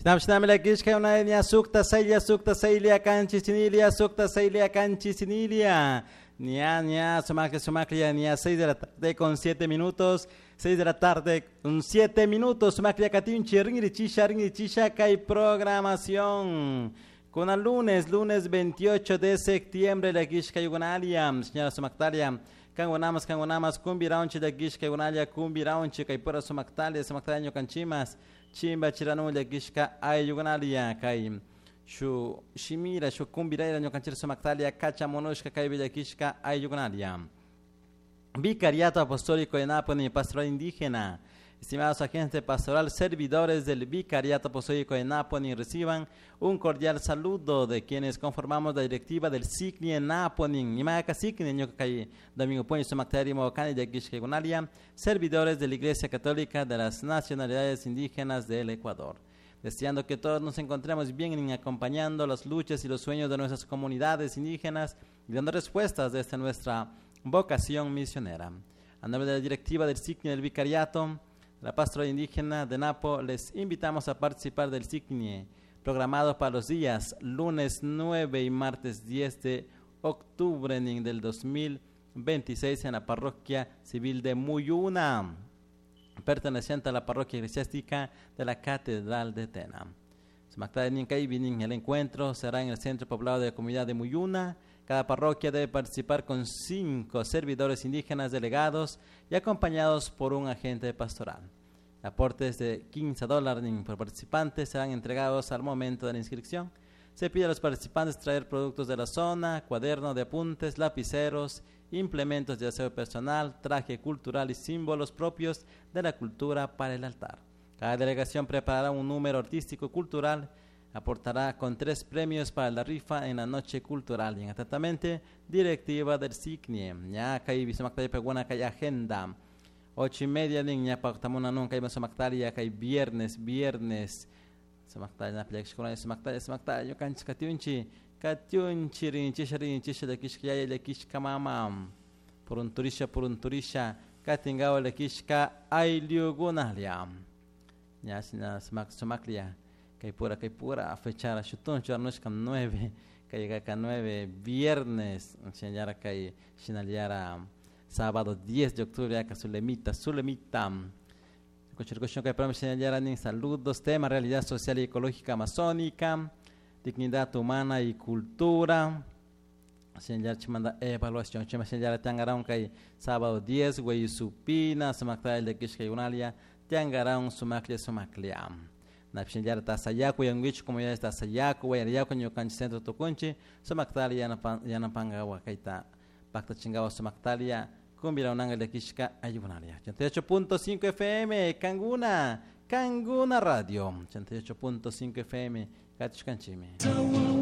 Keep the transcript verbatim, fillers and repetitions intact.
Shnam shnam la kishka una nya sukta sailia sukta sailia kanchi sinilia sukta sailia kanchi sinilia. Nya nya sumaklia sumaklia nya seis de la tarde con siete minutos. seis de la tarde con siete minutos. Sumaklia katinchi ringirichisha ringirichisha kai programación. Con el lunes, lunes veintiocho de septiembre la kishka yugonalia. Señora Sumaktalia. Kangunamas, kangunamas, kumbiraunchi da gishka yugonalia kumbiraunchi kai pura Sumaktalia Sumaktalia kanchimas. Chimba chiranu le gishka ay yugonalia kai shu shimira shu kumbira nyo kanchir Sumaktalia kacha monoshka kai bella gishka ay yugonalia. Vicariato Apostólico de Nápoles, pastoral indígena. Estimados agentes pastoral, servidores del Vicariato Apostólico de Nápoles, reciban un cordial saludo de quienes conformamos la directiva del S I C N I en Nápoles. Nimaka S I C N I, Ñokai Domingo Puño Sumaktaria Mocani de Guishkegunalia, servidores de la Iglesia Católica de las Nacionalidades Indígenas del Ecuador. Deseando que todos nos encontremos bien en acompañando las luchas y los sueños de nuestras comunidades indígenas y dando respuestas desde nuestra vocación misionera. A nombre de la directiva del S I C N I del Vicariato, la pastoral indígena de Napo, les invitamos a participar del S I C N I programado para los días lunes nueve y martes diez de octubre del dos mil veintiséis en la parroquia civil de Muyuna, perteneciente a la parroquia eclesiástica de la Catedral de Tena. El encuentro será en el centro poblado de la comunidad de Muyuna. Cada parroquia debe participar con cinco servidores indígenas delegados y acompañados por un agente pastoral. Aportes de quince dólares por participante serán entregados al momento de la inscripción. Se pide a los participantes traer productos de la zona, cuadernos de apuntes, lapiceros, implementos de aseo personal, traje cultural y símbolos propios de la cultura para el altar. Cada delegación preparará un número artístico cultural. Aportará con tres premios para la rifa en la noche cultural. Y atentamente, directiva del S I C N I. Ya caí Sumaktalia Peguna, caí agenda. Ocho y media, niña, Pactamuna, no caí Sumaktalia, caí viernes, viernes. Sumaktalia, na plek, Sumaktalia, Sumaktalia, Sumaktalia, yo canchis Katiunchi, Katiunchi, Rinchisha, Rinchisha, de Kishkaya, de Kishka Mamam. Por un turisha, por un turisha, Katingao, de Kishka, Ailiugunalia. Ya, Sumaklia. Kaipura, Kaipura, fechar a Shutun, Charnosh Kam nueve, Kayaka nueve, viernes, Señara Kay, Shinaliara, sábado diez de octubre, acá Sulemita, Sulemita. Cochircochón que para Señalara ni saludos, tema realidad social y ecológica amazónica, dignidad humana y cultura. Señalara Chimanda evaluación, Chima Señalara Tangarán Kay, sábado diez, Güey Supina, Sumaktail de Kishkayunalia, Tangarán, Sumaklia, Sumaklia. Napshinjara Tasayaku, Yanguich, como ya está Sayaku, Wayariaku, Yokanchi Centro Tokunchi, Sumaktalia, Yanapanga, Wakaita, Pacta Chingawa, Sumaktalia, Kumbira Unanga de Kishka, Ayunalia. ochenta y ocho punto cinco F M, Kanguna, Kanguna Radio, ochenta y ocho punto cinco F M, Kachkanchime.